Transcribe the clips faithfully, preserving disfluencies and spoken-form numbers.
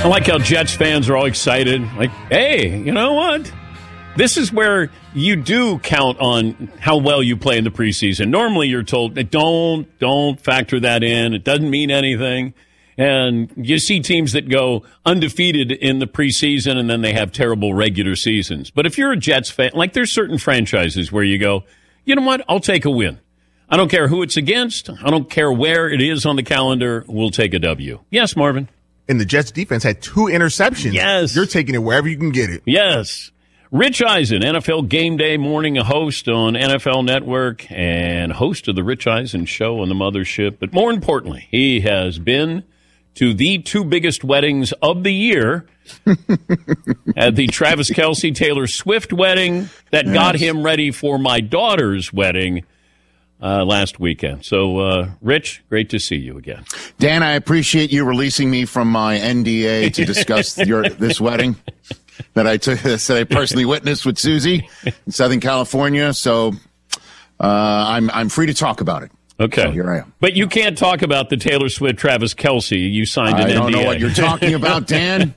I like how Jets fans are all excited. Like, hey, you know what? This is where you do count on how well you play in the preseason. Normally you're told, don't, don't factor that in. It doesn't mean anything. And you see teams that go undefeated in the preseason and then they have terrible regular seasons. But if you're a Jets fan, like there's certain franchises where you go, you know what? I'll take a win. I don't care who it's against. I don't care where it is on the calendar. We'll take a W. Yes, Marvin. And the Jets defense had two interceptions. Yes. You're taking it wherever you can get it. Yes. Rich Eisen, N F L Game Day morning host on N F L Network and host of the Rich Eisen Show on the Mothership. But more importantly, he has been to the two biggest weddings of the year at the Travis Kelce Taylor Swift wedding that yes. got him ready for my daughter's wedding Uh, last weekend. So, uh, Rich, great to see you again. Dan, I appreciate you releasing me from my N D A to discuss your this wedding that I took, that I personally witnessed with Susie in Southern California. So, uh, I'm I'm free to talk about it. Okay, so here I am. But you can't talk about the Taylor Swift Travis Kelce. You signed an I don't N D A. know what you're talking about, Dan.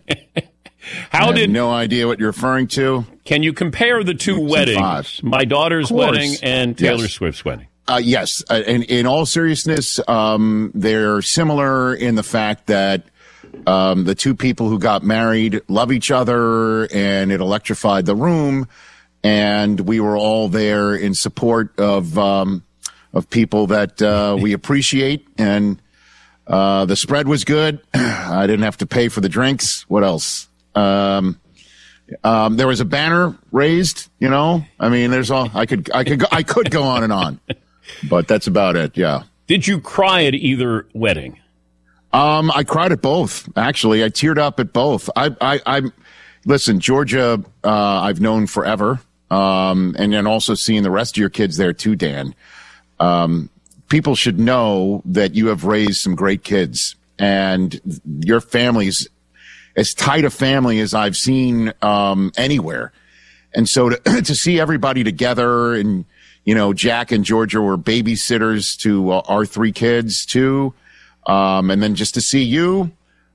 How I did have no idea what you're referring to? Can you compare the two weddings, my daughter's wedding and Taylor yes. Swift's wedding? Uh, yes. Uh, in, in all seriousness, um, they're similar in the fact that um, the two people who got married love each other, and it electrified the room. And we were all there in support of um, of people that uh, we appreciate. And uh, the spread was good. I didn't have to pay for the drinks. What else? Um, um, there was a banner raised. You know, I mean, there's all I could I could go, I could go on and on. But that's about it, yeah. Did you cry at either wedding? Um, I cried at both, actually. I teared up at both. I, I, I listen, Georgia, uh, I've known forever. Um, and then also seeing the rest of your kids there too, Dan. Um, people should know that you have raised some great kids, and your family's as tight a family as I've seen, um, anywhere. And so to, to see everybody together, and, you know, Jack and Georgia were babysitters to uh, our three kids too. Um, and then just to see you,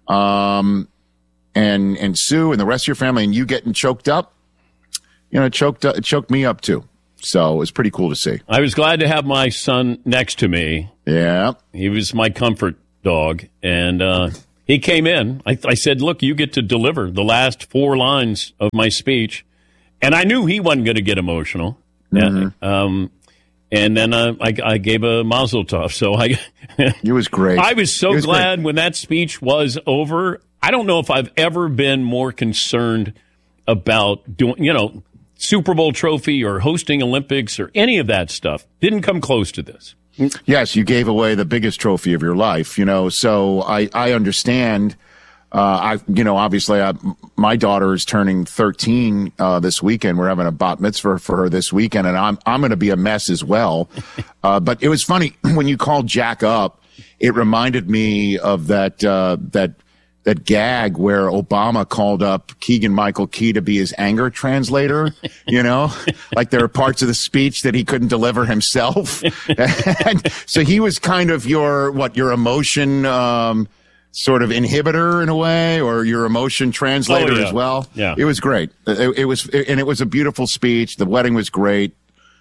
um, and, and Sue and the rest of your family, and you getting choked up, you know, it choked, uh, it choked me up too. So it was pretty cool to see. I was glad to have my son next to me. Yeah. He was my comfort dog. And, uh, he came in. I, I said, look, you get to deliver the last four lines of my speech. And I knew he wasn't going to get emotional. Mm-hmm. Um, and then uh, I, I gave a mazel tov. So I, it was great. I was so was glad great. when that speech was over. I don't know if I've ever been more concerned about doing, you know, Super Bowl trophy or hosting Olympics or any of that stuff. Didn't come close to this. Yes, you gave away the biggest trophy of your life, you know. So I, I understand. Uh, I, you know, obviously, I, my daughter is turning thirteen uh, this weekend. We're having a bat mitzvah for her this weekend, and I'm I'm going to be a mess as well. Uh, but it was funny when you called Jack up. It reminded me of that uh, that that gag where Obama called up Keegan-Michael Key to be his anger translator. You know, like there are parts of the speech that he couldn't deliver himself, and so he was kind of your what your emotion. Um, sort of inhibitor in a way, or your emotion translator oh, yeah. as well. Yeah. It was great. It, it was, and it was a beautiful speech. The wedding was great.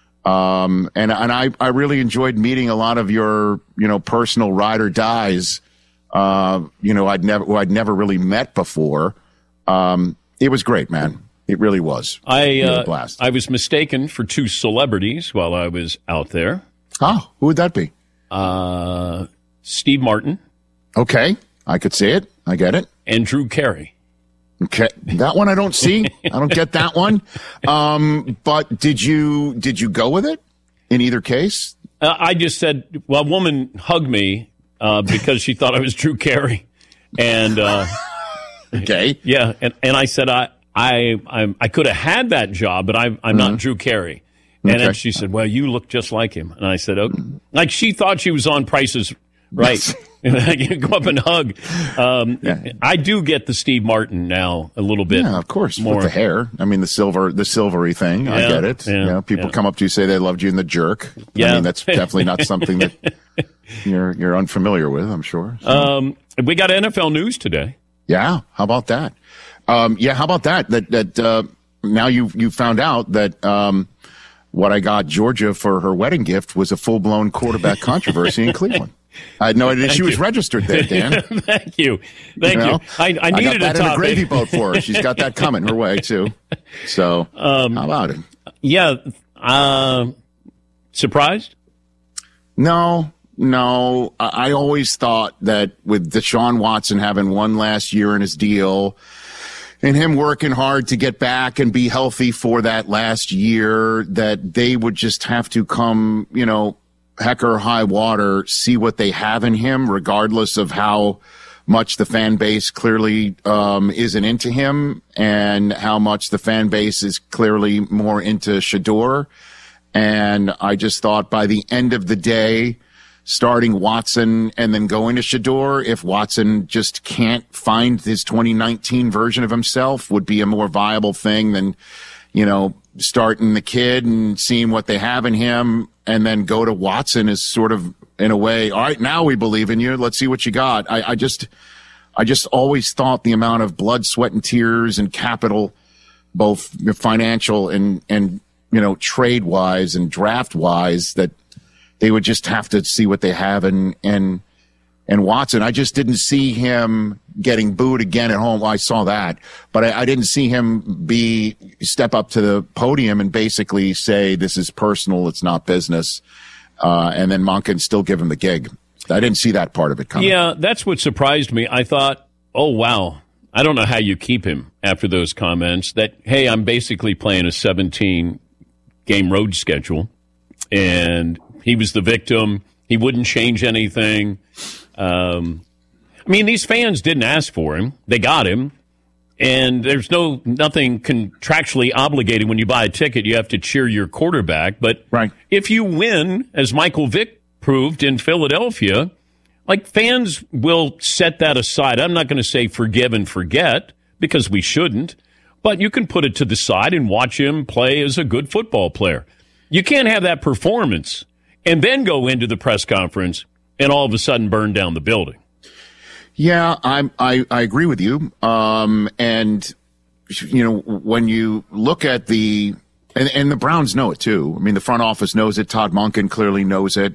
Um, and, and I, I really enjoyed meeting a lot of your, you know, personal ride or dies, uh, you know, I'd never, who I'd never really met before. Um, it was great, man. It really was. I, uh, blast. I was mistaken for two celebrities while I was out there. Oh, who would that be? Uh, Steve Martin. Okay. I could see it. I get it. And Drew Carey. Okay. That one I don't see. I don't get that one. Um, but did you, did you go with it in either case? Uh, I just said, well, a woman hugged me, uh, because she thought I was Drew Carey. And, uh, okay. Yeah. And, and I said, I, I, I, I could have had that job, but I, I'm mm-hmm. not Drew Carey. And okay. then she said, well, you look just like him. And I said, okay. Like she thought she was on Price's Right. And I can go up and hug. Um, yeah. I do get the Steve Martin now a little bit. Yeah, of course. More. With the hair. I mean, the silver, the silvery thing. Yeah, I get it. Yeah, you know, people yeah. come up to you, say they loved you in The Jerk. Yeah. I mean, that's definitely not something that you're, you're unfamiliar with, I'm sure. So. Um, we got N F L news today. Yeah, how about that? Um, yeah, how about that? That that uh, now you you found out that um, what I got Georgia for her wedding gift was a full blown quarterback controversy in Cleveland. I had no idea Thank she was you. registered there, Dan. Thank you, thank you. you. Know? I, I needed I got that a in topic. a gravy boat for her. She's got that coming her way too. So um, how about it? Yeah, uh, surprised? No. No, I always thought that with Deshaun Watson having one last year in his deal and him working hard to get back and be healthy for that last year, that they would just have to come, you know, heck or high water, see what they have in him, regardless of how much the fan base clearly um, isn't into him and how much the fan base is clearly more into Shedeur. And I just thought by the end of the day, starting Watson and then going to Shedeur, if Watson just can't find his twenty nineteen version of himself, would be a more viable thing than, you know, starting the kid and seeing what they have in him and then go to Watson is sort of, in a way, all right, now we believe in you. Let's see what you got. I, I just, I just always thought the amount of blood, sweat, and tears and capital, both financial and, and, you know, trade wise and draft wise, that they would just have to see what they have in, in, in Watson. I just didn't see him getting booed again at home. Well, I saw that, but I, I didn't see him be step up to the podium and basically say, this is personal, it's not business. Uh, and then Monken still give him the gig. I didn't see that part of it coming. Yeah, that's what surprised me. I thought, oh, wow. I don't know how you keep him after those comments that, hey, I'm basically playing a seventeen-game road schedule, and he was the victim. He wouldn't change anything. Um, I mean, these fans didn't ask for him. They got him. And there's no nothing contractually obligated when you buy a ticket. You have to cheer your quarterback. But right. if you win, as Michael Vick proved in Philadelphia, like, fans will set that aside. I'm not going to say forgive and forget, because we shouldn't. But you can put it to the side and watch him play as a good football player. You can't have that performance and then go into the press conference and all of a sudden burn down the building. Yeah, I'm, I, I agree with you. Um, and, you know, when you look at the, and, and the Browns know it too. I mean, the front office knows it. Todd Monken clearly knows it.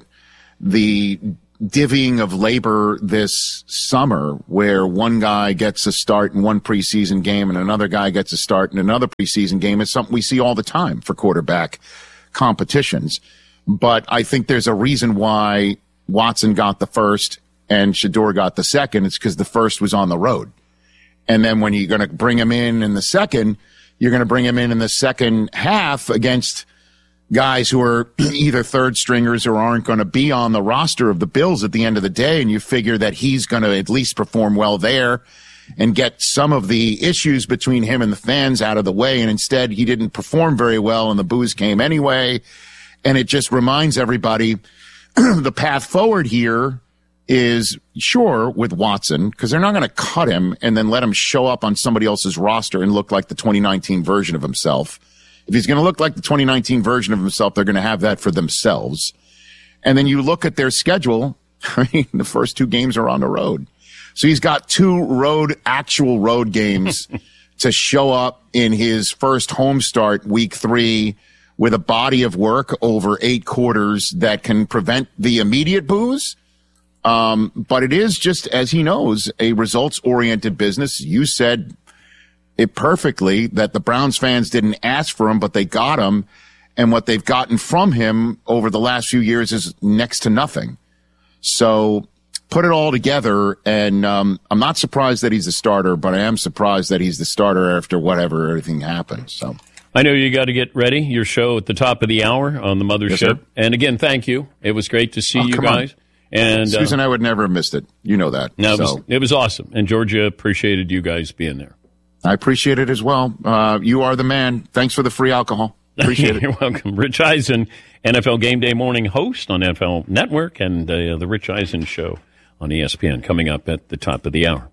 The divvying of labor this summer, where one guy gets a start in one preseason game and another guy gets a start in another preseason game, is something we see all the time for quarterback competitions. But I think there's a reason why Watson got the first and Shedeur got the second. It's because the first was on the road. And then when you're going to bring him in in the second, you're going to bring him in in the second half against guys who are either third stringers or aren't going to be on the roster of the Bills at the end of the day. And you figure that he's going to at least perform well there and get some of the issues between him and the fans out of the way. And instead, he didn't perform very well, and the boos came anyway. And it just reminds everybody the path forward here is, sure, with Watson, because they're not going to cut him and then let him show up on somebody else's roster and look like the twenty nineteen version of himself. If he's going to look like the twenty nineteen version of himself, they're going to have that for themselves. And then you look at their schedule. I mean, the first two games are on the road. So he's got two road, actual road games to show up in his first home start, week three, with a body of work over eight quarters that can prevent the immediate boos. Um, but it is just, as he knows, a results-oriented business. You said it perfectly, that the Browns fans didn't ask for him, but they got him. And what they've gotten from him over the last few years is next to nothing. So put it all together, and um, I'm not surprised that he's the starter, but I am surprised that he's the starter after whatever everything happened. So I know you got to get ready. Your show at the top of the hour on the Mothership. Yes, and again, thank you. It was great to see oh, you guys. On. And Susan, uh, I would never have missed it. You know that. No, it, so. was, it was awesome. And Georgia appreciated you guys being there. I appreciate it as well. Uh, you are the man. Thanks for the free alcohol. Appreciate it. You're welcome. Rich Eisen, N F L Game Day morning host on N F L Network, and uh, the Rich Eisen Show on E S P N coming up at the top of the hour.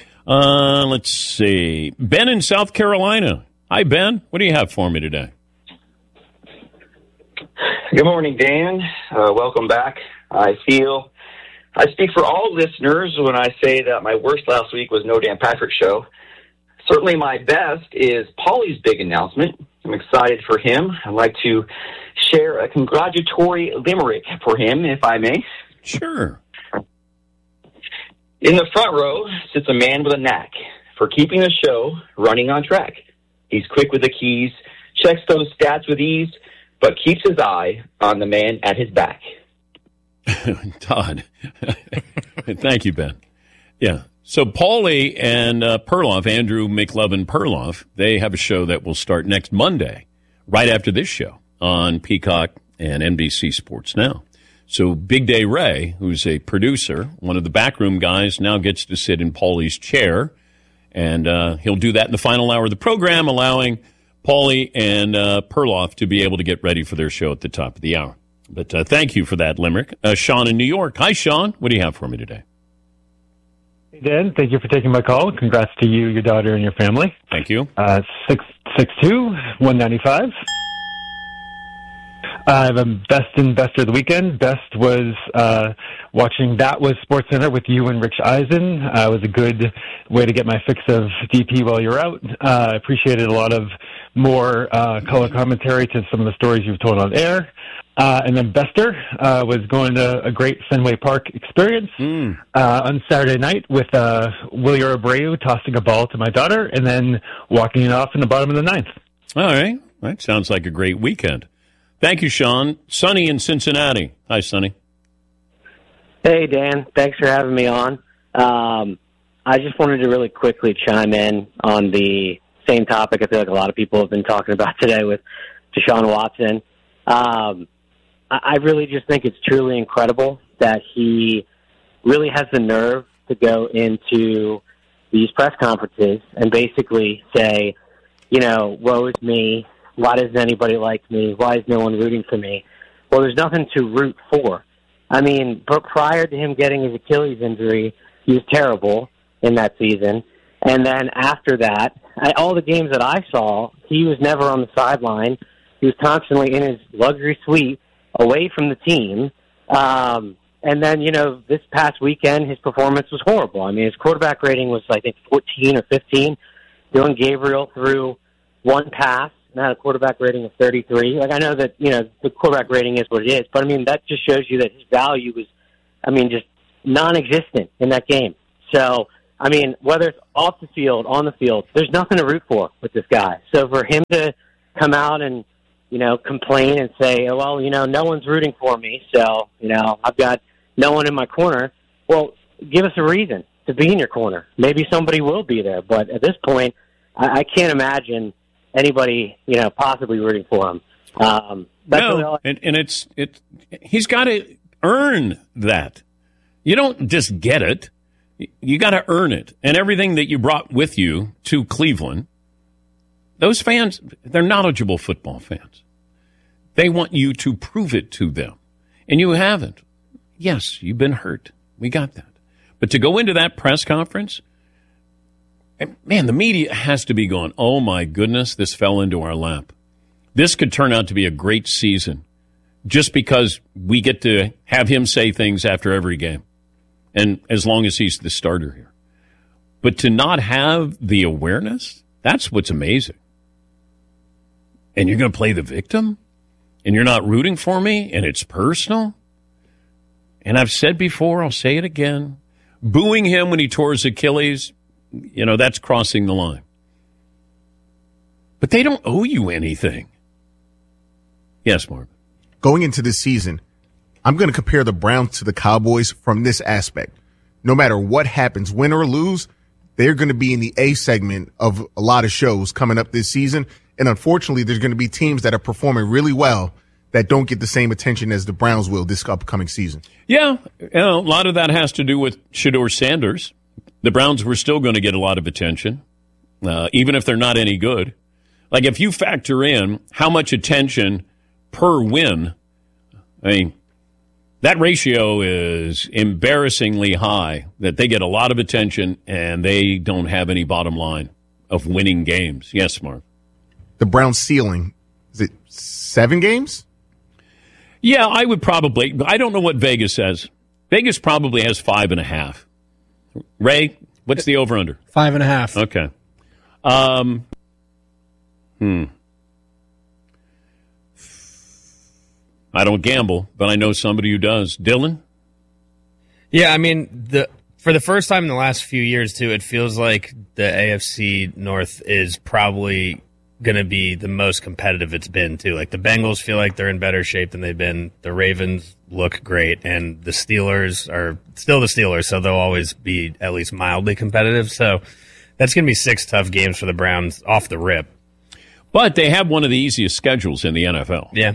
Uh, let's see. Ben in South Carolina. Hi, Ben. What do you have for me today? Good morning, Dan. Uh, welcome back. I feel I speak for all listeners when I say that my worst last week was no Dan Patrick show. Certainly my best is Paulie's big announcement. I'm excited for him. I'd like to share a congratulatory limerick for him, if I may. Sure. In the front row sits a man with a knack for keeping the show running on track. He's quick with the keys, checks those stats with ease, but keeps his eye on the man at his back. Todd. Thank you, Ben. Yeah. So Paulie and uh, Perloff, Andrew McLovin Perloff, they have a show that will start next Monday, right after this show on Peacock and N B C Sports Now. So Big Day Ray, who's a producer, one of the backroom guys, now gets to sit in Paulie's chair, and uh, he'll do that in the final hour of the program, allowing Paulie and uh, Perloff to be able to get ready for their show at the top of the hour. But uh, thank you for that limerick. Uh, Sean in New York. Hi, Sean. What do you have for me today? Hey, Dan. Thank you for taking my call. Congrats to you, your daughter, and your family. Thank you. Uh, six six two one ninety five. I have a best and best of the weekend. Best was uh, watching That Was SportsCenter with you and Rich Eisen. Uh, it was a good way to get my fix of D P while you're out. I uh, appreciated a lot of more uh, color commentary to some of the stories you've told on air. Uh, and then Bester uh, was going to a great Fenway Park experience mm. uh, on Saturday night with uh, Willier Abreu tossing a ball to my daughter and then walking it off in the bottom of the ninth. All right. That sounds like a great weekend. Thank you, Sean. Sonny in Cincinnati. Hi, Sonny. Hey, Dan. Thanks for having me on. Um, I just wanted to really quickly chime in on the same topic I feel like a lot of people have been talking about today with Deshaun Watson. Um, I, I really just think it's truly incredible that he really has the nerve to go into these press conferences and basically say, you know, woe is me. Why doesn't anybody like me? Why is no one rooting for me? Well, there's nothing to root for. I mean, but prior to him getting his Achilles injury, he was terrible in that season. And then after that, I, all the games that I saw, he was never on the sideline. He was constantly in his luxury suite away from the team. Um, and then, you know, this past weekend, his performance was horrible. I mean, his quarterback rating was, I think, fourteen or fifteen. Dylan Gabriel threw one pass. Not a quarterback rating of thirty-three. Like, I know that, you know, the quarterback rating is what it is, but I mean, that just shows you that his value was, I mean, just non-existent in that game. So, I mean, whether it's off the field, on the field, there's nothing to root for with this guy. So for him to come out and, you know, complain and say, oh, well, you know, no one's rooting for me, so, you know, I've got no one in my corner. Well, give us a reason to be in your corner. Maybe somebody will be there, but at this point, I, I can't imagine anybody, you know, possibly rooting for him. Um, that's no, really all I- and, and it's it. He's got to earn that. You don't just get it. You got to earn it. And everything that you brought with you to Cleveland, those fans, they're knowledgeable football fans. They want you to prove it to them. And you haven't. Yes, you've been hurt. We got that. But to go into that press conference, man, the media has to be going, oh, my goodness, this fell into our lap. This could turn out to be a great season just because we get to have him say things after every game. And as long as he's the starter here. But to not have the awareness, that's what's amazing. And you're going to play the victim? And you're not rooting for me? And it's personal? And I've said before, I'll say it again, booing him when he tore his Achilles, you know, that's crossing the line. But they don't owe you anything. Yes, Mark. Going into this season, I'm going to compare the Browns to the Cowboys from this aspect. No matter what happens, win or lose, they're going to be in the A segment of a lot of shows coming up this season. And unfortunately, there's going to be teams that are performing really well that don't get the same attention as the Browns will this upcoming season. Yeah, you know, a lot of that has to do with Shedeur Sanders. The Browns were still going to get a lot of attention, uh, even if they're not any good. Like, if you factor in how much attention per win, I mean, that ratio is embarrassingly high, that they get a lot of attention and they don't have any bottom line of winning games. Yes, Mark. The Browns' ceiling, is it seven games? Yeah, I would probably. I don't know what Vegas says. Vegas probably has five and a half. Ray, what's the over-under? Five and a half. Okay. Um, hmm. I don't gamble, but I know somebody who does. Dylan? Yeah, I mean, the for the first time in the last few years, too, it feels like the A F C North is probably going to be the most competitive it's been, too. Like, the Bengals feel like they're in better shape than they've been. The Ravens look great, and the Steelers are still the Steelers, so they'll always be at least mildly competitive. So that's going to be six tough games for the Browns off the rip. But they have one of the easiest schedules in the N F L. Yeah.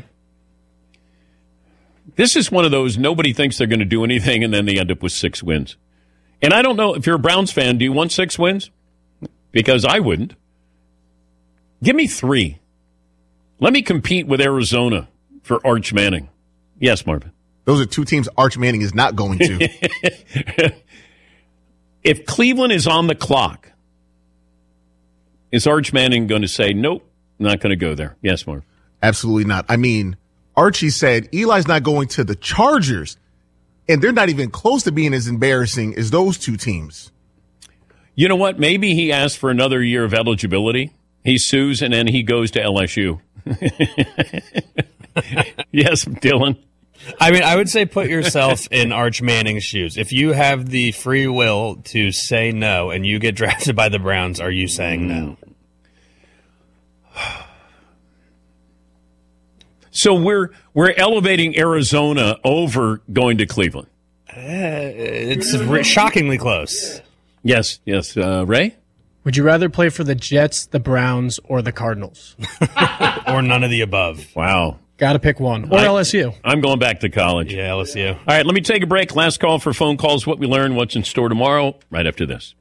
This is one of those nobody thinks they're going to do anything, and then they end up with six wins. And I don't know, if you're a Browns fan, do you want six wins? Because I wouldn't. Give me three. Let me compete with Arizona for Arch Manning. Yes, Marvin. Those are two teams Arch Manning is not going to. If Cleveland is on the clock, is Arch Manning going to say, nope, not going to go there? Yes, Marvin. Absolutely not. I mean, Archie said Eli's not going to the Chargers, and they're not even close to being as embarrassing as those two teams. You know what? Maybe he asked for another year of eligibility. He sues, and then he goes to L S U. Yes, Dylan. I mean, I would say put yourself in Arch Manning's shoes. If you have the free will to say no and you get drafted by the Browns, are you saying no? So we're we're elevating Arizona over going to Cleveland. Uh, it's r- shockingly close. Yes, yes. Uh, Ray? Would you rather play for the Jets, the Browns, or the Cardinals? Or none of the above. Wow. Got to pick one. Or I, L S U. I'm going back to college. Yeah, L S U. All right, let me take a break. Last call for phone calls. What we learn, what's in store tomorrow, right after this.